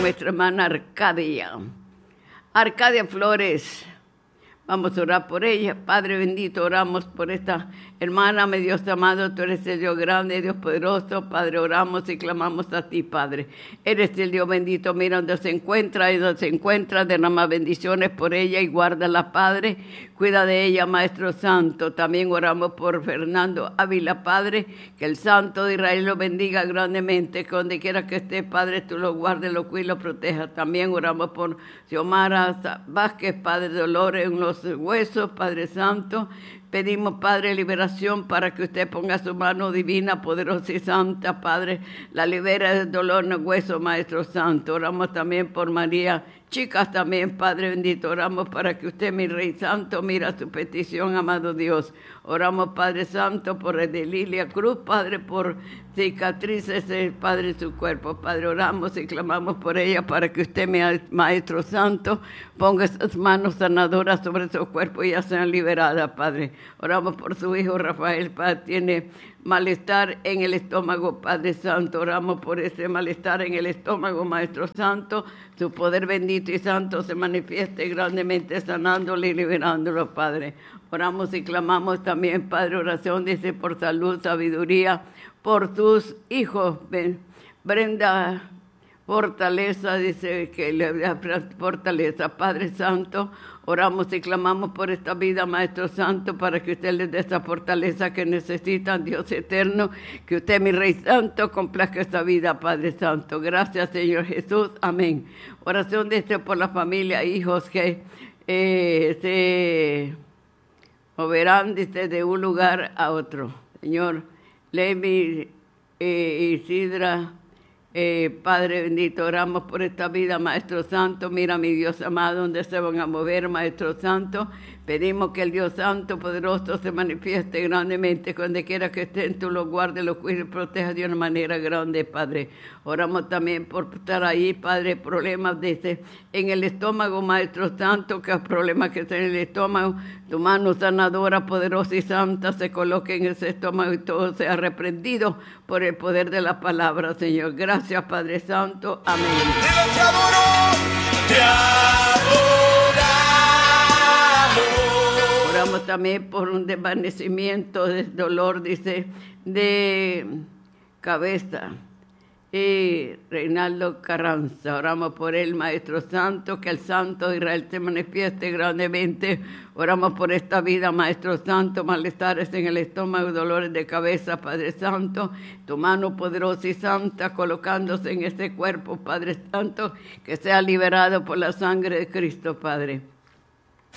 nuestra hermana Arcadia. Arcadia Flores. Vamos a orar por ella. Padre bendito, oramos por esta hermana, mi Dios amado. Tú eres el Dios grande, Dios poderoso. Padre, oramos y clamamos a ti, Padre. Eres el Dios bendito. Mira donde se encuentra y donde se encuentra. Derrama bendiciones por ella y guárdala, Padre. Cuida de ella, Maestro Santo. También oramos por Fernando Ávila, Padre. Que el Santo de Israel lo bendiga grandemente. Que donde quiera que esté, Padre, tú lo guardes, lo cuides, lo protejas. También oramos por Xiomara Vázquez, Padre, dolores en los huesos, Padre Santo. Pedimos, Padre, liberación para que usted ponga su mano divina, poderosa y santa, Padre. La libera del dolor en el hueso, Maestro Santo. Oramos también por María. Chicas también, Padre bendito, oramos para que usted, mi Rey Santo, mira su petición, amado Dios. Oramos, Padre Santo, por el de Lilia Cruz, Padre, por cicatrices, Padre, su cuerpo. Padre, oramos y clamamos por ella para que usted, mi Maestro Santo, ponga esas manos sanadoras sobre su cuerpo y ya sean liberadas, Padre. Oramos por su hijo Rafael, Padre, tiene malestar en el estómago, Padre Santo. Oramos por ese malestar en el estómago, Maestro Santo. Su poder bendito y santo se manifieste grandemente sanándole y liberándolo, Padre. Oramos y clamamos también, Padre, oración, dice, por salud, sabiduría, por tus hijos. Brenda Fortaleza, dice que le da fortaleza, Padre Santo. Oramos y clamamos por esta vida, Maestro Santo, para que usted les dé esa fortaleza que necesitan, Dios eterno. Que usted, mi Rey Santo, complazca esta vida, Padre Santo. Gracias, Señor Jesús. Amén. Oración de por la familia, hijos que se moverán, dice, de un lugar a otro. Señor, Levi, Isidra, Padre bendito, oramos por esta vida, Maestro Santo. Mira, mi Dios amado, donde se van a mover, Maestro Santo. Pedimos que el Dios Santo, poderoso, se manifieste grandemente. Donde quiera que estén, tú los guardes, los cuides, protejas de una manera grande, Padre. Oramos también por estar ahí, Padre, problemas en el estómago, Maestro Santo, que los problemas que están en el estómago, tu mano sanadora, poderosa y santa, se coloque en ese estómago y todo sea reprendido por el poder de la palabra, Señor. Gracias, Padre Santo. Amén. Te adoro, te adoramos. Oramos también por un desvanecimiento del dolor, dice, de cabeza. Y Reinaldo Carranza, oramos por él, Maestro Santo, que el Santo de Israel se manifieste grandemente. Oramos por esta vida, Maestro Santo, malestares en el estómago, dolores de cabeza, Padre Santo. Tu mano poderosa y santa colocándose en este cuerpo, Padre Santo, que sea liberado por la sangre de Cristo, Padre.